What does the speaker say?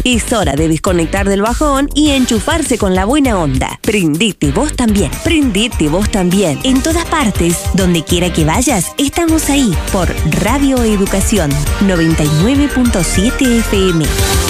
Es hora de desconectar del bajón y enchufarse con la buena onda. Prendete vos también. Prendete vos también. En todas partes, donde quiera que vayas, estamos ahí por Radio Educación 99.7 FM.